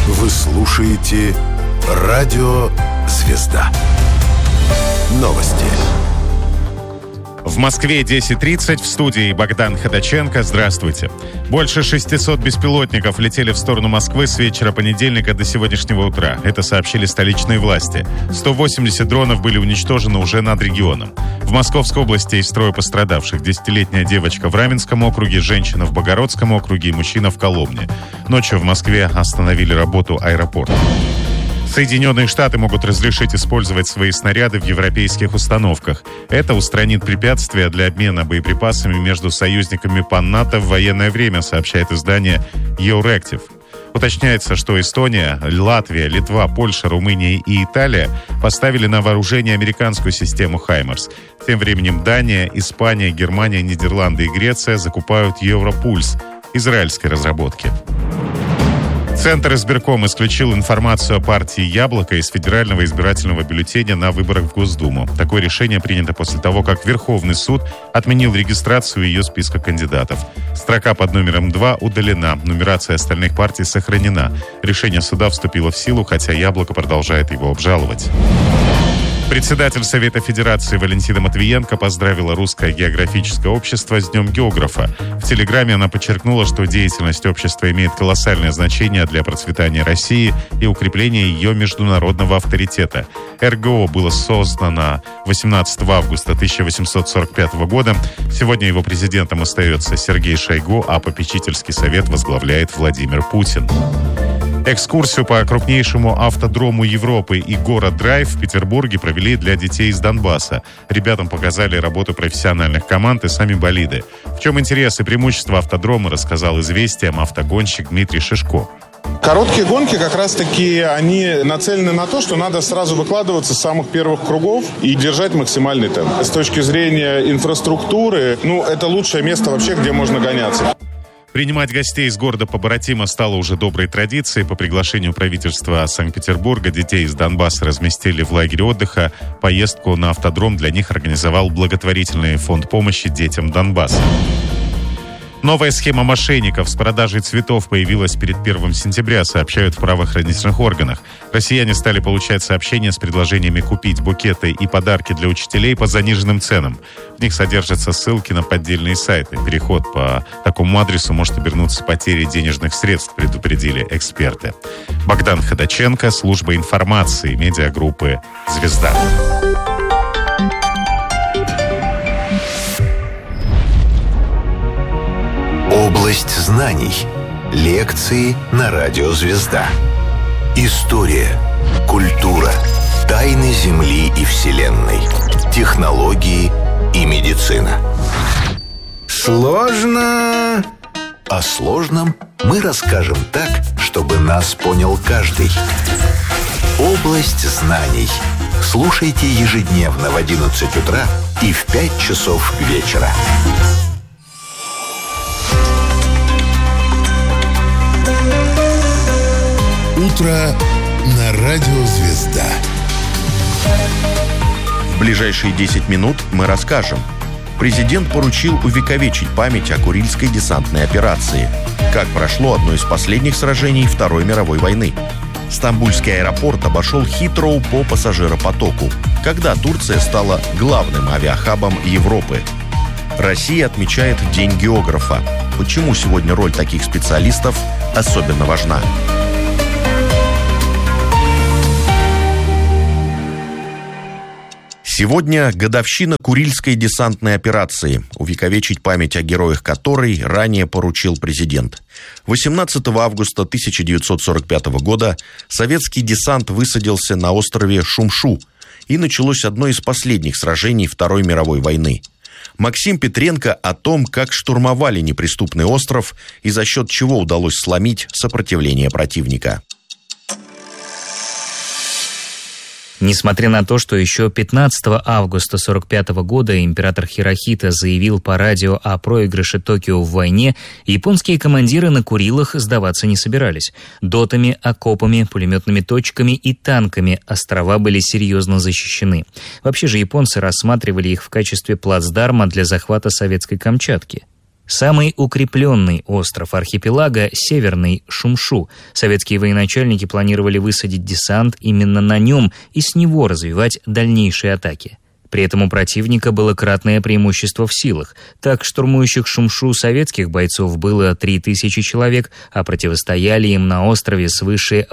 Вы слушаете «Радио Звезда». Новости. В Москве 10:30, в студии Богдан Ходаченко. Здравствуйте. Больше 600 беспилотников летели в сторону Москвы с вечера понедельника до сегодняшнего утра. Это сообщили столичные власти. 180 дронов были уничтожены уже над регионом. В Московской области из строя пострадавших 10-летняя девочка в Раменском округе, женщина в Богородском округе и мужчина в Коломне. Ночью в Москве остановили работу аэропорта. Соединенные Штаты могут разрешить использовать свои снаряды в европейских установках. Это устранит препятствия для обмена боеприпасами между союзниками по НАТО в военное время, сообщает издание Euractiv. Уточняется, что Эстония, Латвия, Литва, Польша, Румыния и Италия поставили на вооружение американскую систему «Хаймарс». Тем временем Дания, Испания, Германия, Нидерланды и Греция закупают Европульс израильской разработки. Центр избирком исключил информацию о партии «Яблоко» из федерального избирательного бюллетеня на выборах в Госдуму. Такое решение принято после того, как Верховный суд отменил регистрацию ее списка кандидатов. Строка под номером 2 удалена, нумерация остальных партий сохранена. Решение суда вступило в силу, хотя «Яблоко» продолжает его обжаловать. Председатель Совета Федерации Валентина Матвиенко поздравила Русское географическое общество с Днем географа. В Телеграме она подчеркнула, что деятельность общества имеет колоссальное значение для процветания России и укрепления ее международного авторитета. РГО было создано 18 августа 1845 года. Сегодня его президентом остается Сергей Шойгу, а попечительский совет возглавляет Владимир Путин. Экскурсию по крупнейшему автодрому Европы и город-драйв в Петербурге провели для детей из Донбасса. Ребятам показали работу профессиональных команд и сами болиды. В чем интерес и преимущество автодрома, рассказал «Известиям» автогонщик Дмитрий Шишко. Короткие гонки как раз-таки, они нацелены на то, что надо сразу выкладываться с самых первых кругов и держать максимальный темп. С точки зрения инфраструктуры, это лучшее место вообще, где можно гоняться. Принимать гостей из города побратима стало уже доброй традицией. По приглашению правительства Санкт-Петербурга детей из Донбасса разместили в лагере отдыха. Поездку на автодром для них организовал благотворительный фонд помощи детям Донбасса. Новая схема мошенников с продажей цветов появилась перед 1 сентября, сообщают в правоохранительных органах. Россияне стали получать сообщения с предложениями купить букеты и подарки для учителей по заниженным ценам. В них содержатся ссылки на поддельные сайты. Переход по такому адресу может обернуться потерей денежных средств, предупредили эксперты. Богдан Ходаченко, служба информации медиагруппы «Звезда». Область знаний. Лекции на радио «Звезда». История, культура, тайны Земли и Вселенной, технологии и медицина. Сложно. О сложном мы расскажем так, чтобы нас понял каждый. Область знаний. Слушайте ежедневно в 11 утра и в 5 часов вечера. Утро на радио «Звезда». В ближайшие 10 минут мы расскажем. Президент поручил увековечить память о Курильской десантной операции. Как прошло одно из последних сражений Второй мировой войны. Стамбульский аэропорт обошел Хитроу по пассажиропотоку. Когда Турция стала главным авиахабом Европы. Россия отмечает День географа. Почему сегодня роль таких специалистов особенно важна? Сегодня годовщина Курильской десантной операции, увековечить память о героях которой ранее поручил президент. 18 августа 1945 года советский десант высадился на острове Шумшу, и началось одно из последних сражений Второй мировой войны. Максим Петренко о том, как штурмовали неприступный остров и за счет чего удалось сломить сопротивление противника. Несмотря на то, что еще 15 августа 1945 года император Хирохито заявил по радио о проигрыше Токио в войне, японские командиры на Курилах сдаваться не собирались. Дотами, окопами, пулеметными точками и танками острова были серьезно защищены. Вообще же японцы рассматривали их в качестве плацдарма для захвата советской Камчатки. Самый укрепленный остров архипелага – северный Шумшу. Советские военачальники планировали высадить десант именно на нем и с него развивать дальнейшие атаки. При этом у противника было кратное преимущество в силах. Так, штурмующих Шумшу советских бойцов было 3000 человек, а противостояли им на острове свыше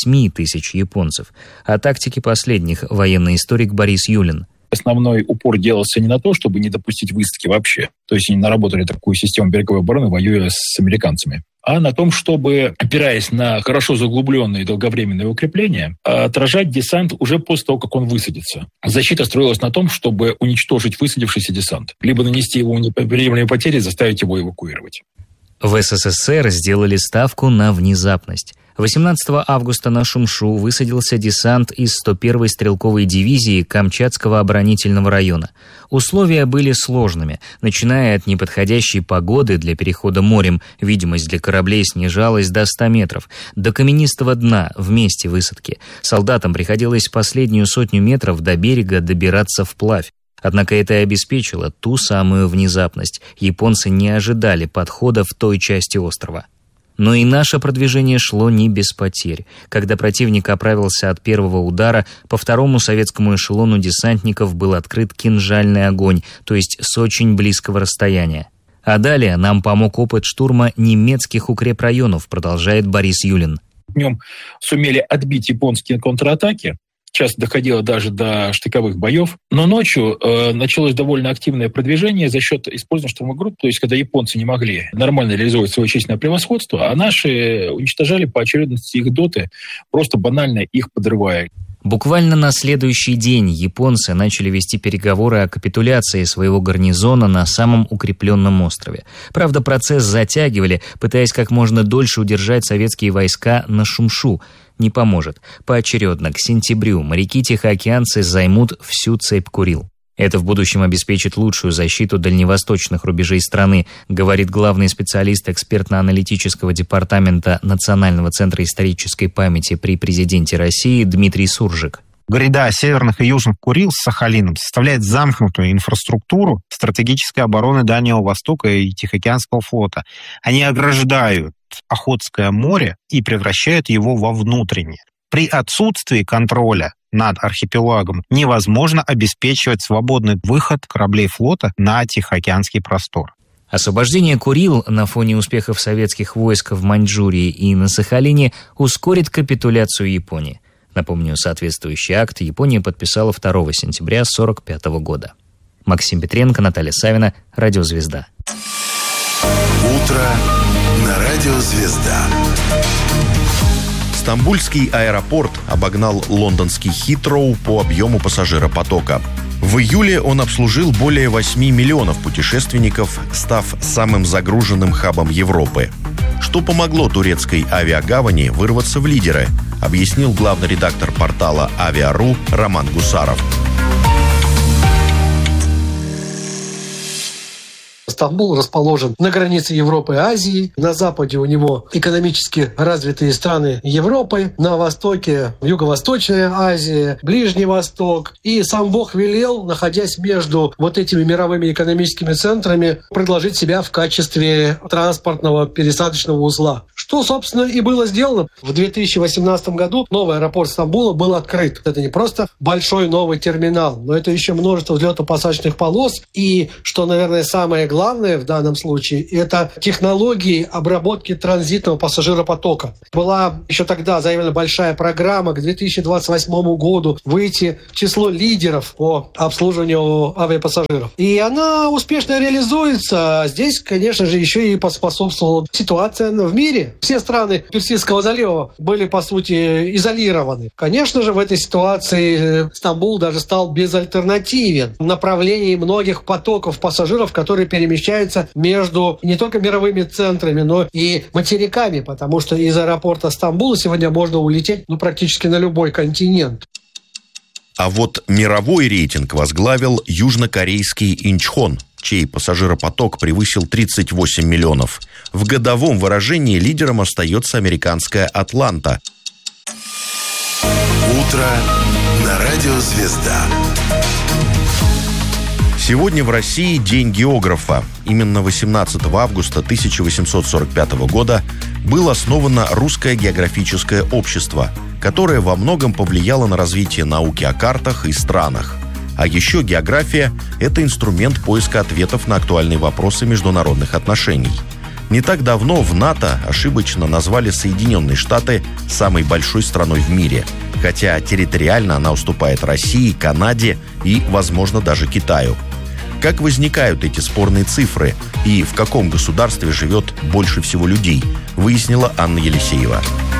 8000 японцев. О тактике последних военный историк Борис Юлин. Основной упор делался не на то, чтобы не допустить высадки вообще. То есть они наработали такую систему береговой обороны, воюя с американцами. А на том, чтобы, опираясь на хорошо заглубленные долговременные укрепления, отражать десант уже после того, как он высадится. Защита строилась на том, чтобы уничтожить высадившийся десант, либо нанести его неприемлемые потери и заставить его эвакуировать. В СССР сделали ставку на внезапность. 18 августа на Шумшу высадился десант из 101-й стрелковой дивизии Камчатского оборонительного района. Условия были сложными, начиная от неподходящей погоды для перехода морем, видимость для кораблей снижалась до 100 метров, до каменистого дна в месте высадки. Солдатам приходилось последнюю 100 метров до берега добираться вплавь. Однако это и обеспечило ту самую внезапность. Японцы не ожидали подхода в той части острова. Но и наше продвижение шло не без потерь. Когда противник оправился от первого удара, по второму советскому эшелону десантников был открыт кинжальный огонь, то есть с очень близкого расстояния. А далее нам помог опыт штурма немецких укрепрайонов, продолжает Борис Юлин. Днем сумели отбить японские контратаки. Часто доходило даже до штыковых боев. Но ночью началось довольно активное продвижение за счет использования штурмовых групп, то есть когда японцы не могли нормально реализовывать свое численное превосходство, а наши уничтожали по очередности их доты, просто банально их подрывая. Буквально на следующий день японцы начали вести переговоры о капитуляции своего гарнизона на самом укрепленном острове. Правда, процесс затягивали, пытаясь как можно дольше удержать советские войска на Шумшу. Не поможет. Поочередно к сентябрю моряки-тихоокеанцы займут всю цепь Курил. Это в будущем обеспечит лучшую защиту дальневосточных рубежей страны, говорит главный специалист экспертно-аналитического департамента Национального центра исторической памяти при президенте России Дмитрий Суржик. Гряда северных и южных Курил с Сахалином составляет замкнутую инфраструктуру стратегической обороны Дальнего Востока и Тихоокеанского флота. Они ограждают Охотское море и превращают его во внутреннее. При отсутствии контроля над архипелагом невозможно обеспечивать свободный выход кораблей флота на Тихоокеанский простор. Освобождение Курил на фоне успехов советских войск в Маньчжурии и на Сахалине ускорит капитуляцию Японии. Напомню, соответствующий акт Япония подписала 2 сентября 1945 года. Максим Петренко, Наталья Савина, Радио «Звезда». Утро на Радио «Звезда». Стамбульский аэропорт обогнал лондонский Хитроу по объему пассажиропотока. В июле он обслужил более 8 миллионов путешественников, став самым загруженным хабом Европы. Что помогло турецкой авиагавани вырваться в лидеры, объяснил главный редактор портала «Авиа.ру» Роман Гусаров. Стамбул расположен на границе Европы и Азии. На западе у него экономически развитые страны Европы. На востоке Юго-Восточная Азия, Ближний Восток. И сам Бог велел, находясь между вот этими мировыми экономическими центрами, предложить себя в качестве транспортного пересадочного узла. Что, собственно, и было сделано. В 2018 году новый аэропорт Стамбула был открыт. Это не просто большой новый терминал, но это еще множество взлетно-посадочных полос. И, что, наверное, самое главное в данном случае, это технологии обработки транзитного пассажиропотока. Была еще тогда заявлена большая программа к 2028 году выйти в число лидеров по обслуживанию авиапассажиров. И она успешно реализуется. Здесь, конечно же, еще и поспособствовала ситуация в мире. Все страны Персидского залива были, по сути, изолированы. Конечно же, в этой ситуации Стамбул даже стал безальтернативен в направлении многих потоков пассажиров, которые перемещаются между не только мировыми центрами, но и материками, потому что из аэропорта Стамбула сегодня можно улететь практически на любой континент. А вот мировой рейтинг возглавил южнокорейский Инчхон, чей пассажиропоток превысил 38 миллионов. В годовом выражении лидером остается американская «Атланта». Утро на Радио «Звезда». Сегодня в России День географа. Именно 18 августа 1845 года было основано Русское географическое общество, которое во многом повлияло на развитие науки о картах и странах. А еще география – это инструмент поиска ответов на актуальные вопросы международных отношений. Не так давно в НАТО ошибочно назвали Соединенные Штаты самой большой страной в мире, хотя территориально она уступает России, Канаде и, возможно, даже Китаю. Как возникают эти спорные цифры и в каком государстве живет больше всего людей, выяснила Анна Елисеева.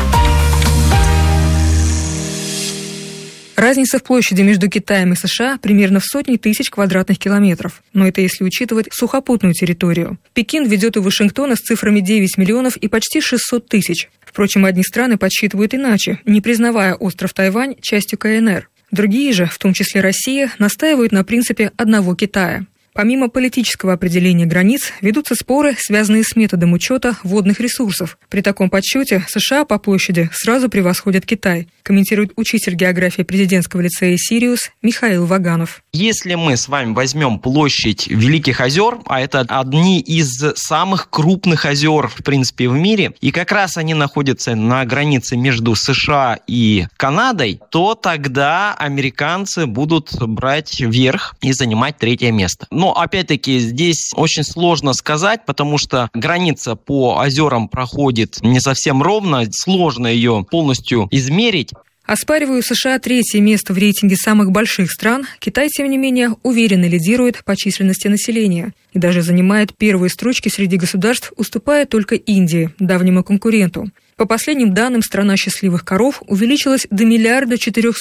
Разница в площади между Китаем и США примерно в сотни тысяч квадратных километров. Но это если учитывать сухопутную территорию. Пекин ведет у Вашингтона с цифрами 9 миллионов и почти 600 тысяч. Впрочем, одни страны подсчитывают иначе, не признавая остров Тайвань частью КНР. Другие же, в том числе Россия, настаивают на принципе одного Китая. Помимо политического определения границ, ведутся споры, связанные с методом учета водных ресурсов. При таком подсчете США по площади сразу превосходят Китай, комментирует учитель географии президентского лицея «Сириус» Михаил Ваганов. Если мы с вами возьмем площадь Великих озер, а это одни из самых крупных озер, в принципе, в мире, и как раз они находятся на границе между США и Канадой, то тогда американцы будут брать верх и занимать третье место. Но, опять-таки, здесь очень сложно сказать, потому что граница по озерам проходит не совсем ровно, сложно ее полностью измерить. Оспаривая у США третье место в рейтинге самых больших стран, Китай, тем не менее, уверенно лидирует по численности населения и даже занимает первые строчки среди государств, уступая только Индии, давнему конкуренту. По последним данным, страна счастливых коров увеличилась до 1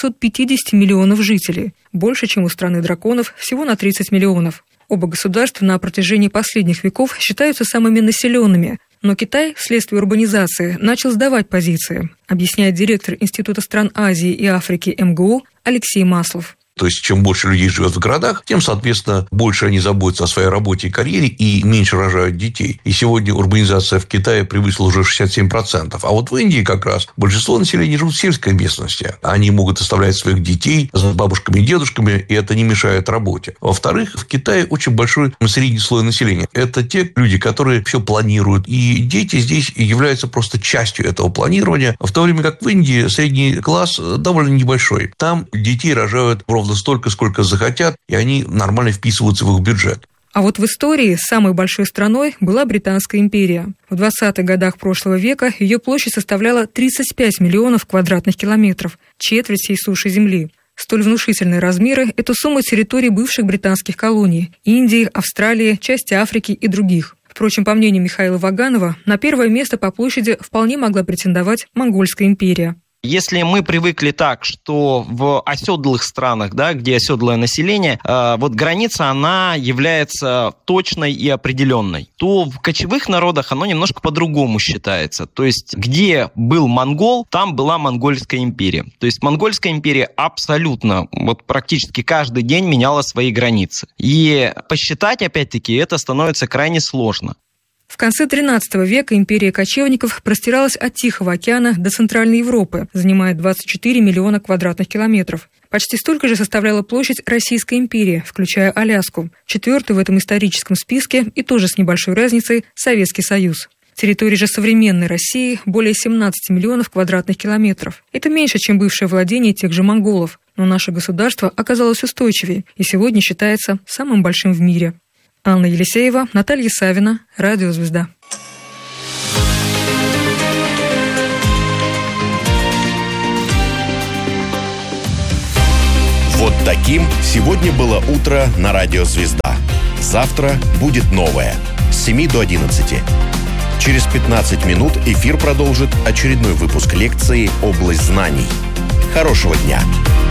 450 000 000 жителей, больше, чем у страны драконов, всего на 30 миллионов. Оба государства на протяжении последних веков считаются самыми населенными, но Китай, вследствие урбанизации, начал сдавать позиции, объясняет директор Института стран Азии и Африки МГУ Алексей Маслов. То есть, чем больше людей живет в городах, тем, соответственно, больше они заботятся о своей работе и карьере и меньше рожают детей. И сегодня урбанизация в Китае превысила уже 67%. А вот в Индии как раз большинство населения живут в сельской местности. Они могут оставлять своих детей с бабушками и дедушками, и это не мешает работе. Во-вторых, в Китае очень большой средний слой населения. Это те люди, которые все планируют. И дети здесь являются просто частью этого планирования. В то время как в Индии средний класс довольно небольшой. Там детей рожают ровно столько, сколько захотят, и они нормально вписываются в их бюджет. А вот в истории самой большой страной была Британская империя. В 20-х годах прошлого века ее площадь составляла 35 миллионов квадратных километров, четверть всей суши Земли. Столь внушительные размеры – это сумма территорий бывших британских колоний – Индии, Австралии, части Африки и других. Впрочем, по мнению Михаила Ваганова, на первое место по площади вполне могла претендовать Монгольская империя. Если мы привыкли так, что в оседлых странах, да, где оседлое население, вот граница, она является точной и определенной, то в кочевых народах оно немножко по-другому считается. То есть, где был монгол, там была Монгольская империя. То есть, Монгольская империя абсолютно, вот практически каждый день меняла свои границы. И посчитать, опять-таки, это становится крайне сложно. В конце XIII века империя кочевников простиралась от Тихого океана до Центральной Европы, занимая 24 миллиона квадратных километров. Почти столько же составляла площадь Российской империи, включая Аляску. Четвертый в этом историческом списке и тоже с небольшой разницей Советский Союз. Территория же современной России более 17 миллионов квадратных километров. Это меньше, чем бывшее владение тех же монголов. Но наше государство оказалось устойчивее и сегодня считается самым большим в мире. Анна Елисеева, Наталья Савина, Радио «Звезда». Вот таким сегодня было утро на Радио «Звезда». Завтра будет новое. С 7 до 11. Через 15 минут эфир продолжит очередной выпуск лекции «Область знаний». Хорошего дня!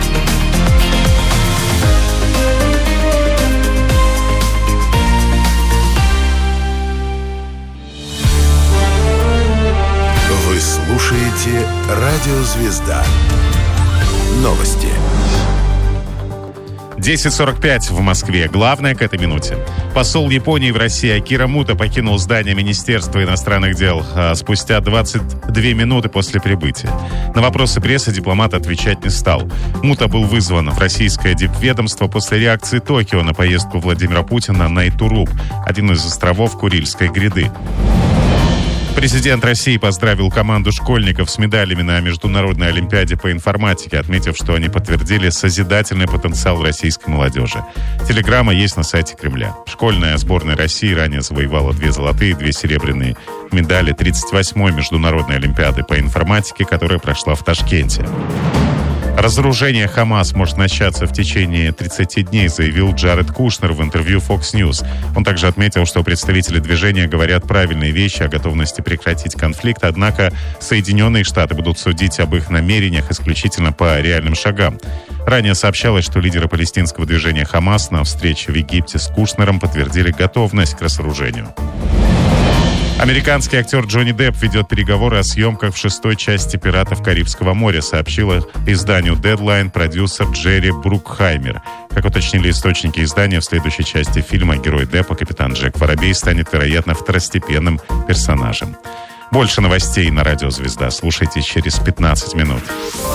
Вы слушаете «Радио Звезда». Новости. 10:45 в Москве. Главное к этой минуте. Посол Японии в России Акира Муто покинул здание Министерства иностранных дел спустя 22 минуты после прибытия. На вопросы прессы дипломат отвечать не стал. Муто был вызван в российское дипведомство после реакции Токио на поездку Владимира Путина на Итуруп, один из островов Курильской гряды. Президент России поздравил команду школьников с медалями на Международной олимпиаде по информатике, отметив, что они подтвердили созидательный потенциал российской молодежи. Телеграмма есть на сайте Кремля. Школьная сборная России ранее завоевала 2 золотые и 2 серебряные медали 38-й Международной олимпиады по информатике, которая прошла в Ташкенте. Разоружение Хамас может начаться в течение 30 дней, заявил Джаред Кушнер в интервью Fox News. Он также отметил, что представители движения говорят правильные вещи о готовности прекратить конфликт, однако Соединенные Штаты будут судить об их намерениях исключительно по реальным шагам. Ранее сообщалось, что лидеры палестинского движения Хамас на встрече в Египте с Кушнером подтвердили готовность к разоружению. Американский актер Джонни Депп ведет переговоры о съемках в 6-й части «Пиратов Карибского моря», сообщила изданию Deadline продюсер Джерри Брукхаймер. Как уточнили источники издания, в следующей части фильма герой Деппа, капитан Джек Воробей, станет, вероятно, второстепенным персонажем. Больше новостей на Радио Звезда слушайте через 15 минут.